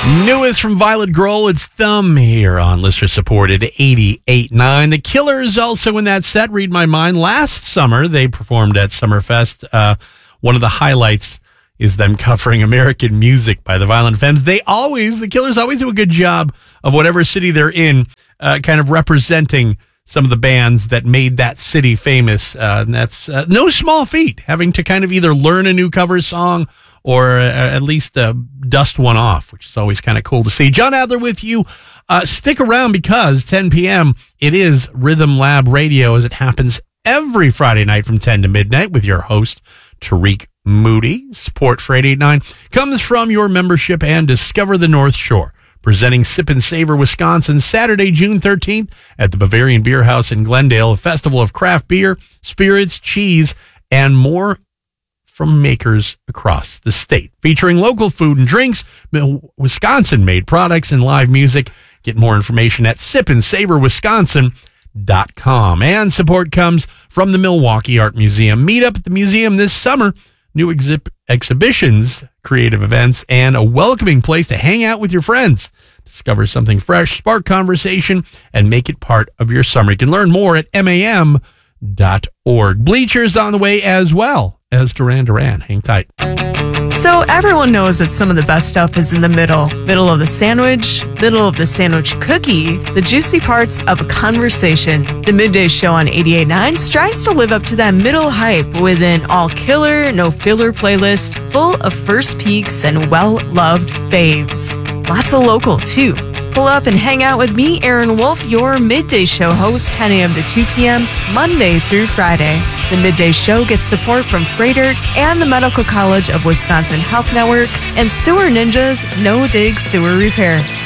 Newest from Violet Grohl, it's Thumb here on listener supported 88.9. The Killers also in that set, Read My Mind. Last summer, they performed at Summerfest. One of the highlights is them covering American music by the Violent Femmes. The Killers always do a good job of whatever city they're in, kind of representing some of the bands that made that city famous. And that's no small feat, having to kind of either learn a new cover song or at least dust one off, which is always kind of cool to see. John Adler with you. Stick around because 10 p.m. it is Rhythm Lab Radio, as it happens every Friday night from 10 to midnight with your host, Tariq Moody. Support for 88.9 comes from your membership and Discover the North Shore, presenting Sip and Savor Wisconsin Saturday, June 13th at the Bavarian Beer House in Glendale, a festival of craft beer, spirits, cheese, and more from makers across the state, featuring local food and drinks, Wisconsin-made products, and live music. Get more information at sipandsavorwisconsin.com. And support comes from the Milwaukee Art Museum. Meet up at the museum this summer. New exhibitions, creative events, and a welcoming place to hang out with your friends. Discover something fresh, spark conversation, and make it part of your summer. You can learn more at mam.org. Bleachers on the way as well as Duran Duran. Hang tight. So everyone knows that some of the best stuff is in the middle. Middle of the sandwich, middle of the sandwich cookie, the juicy parts of a conversation. The Midday Show on 88.9 strives to live up to that middle hype with an all-killer, no-filler playlist full of first peeks and well-loved faves. Lots of local, too. Pull up and hang out with me, Aaron Wolf, your Midday Show host, 10 a.m. to 2 p.m., Monday through Friday. The Midday Show gets support from Freighter and the Medical College of Wisconsin Health Network and Sewer Ninjas No Dig Sewer Repair.